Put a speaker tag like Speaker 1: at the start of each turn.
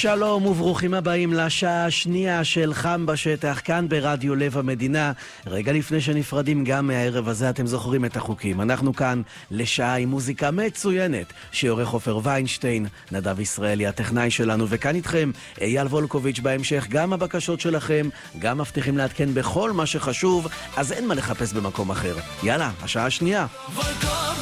Speaker 1: שלום וברוכים הבאים לשעה השנייה של חם בשטח כאן ברדיו לב המדינה. רגע לפני שנפרדים גם מהערב הזה, אתם זוכרים את החוקים. אנחנו כאן לשעה עם מוזיקה מצוינת שעורך עופר ויינשטיין, נדב ישראלי הטכנאי שלנו, וכאן איתכם אייל וולקוביץ'. בהמשך גם הבקשות שלכם, גם מבטיחים לעדכן בכל מה שחשוב, אז אין מה לחפש במקום אחר. יאללה, השעה השנייה. וולקוביץ'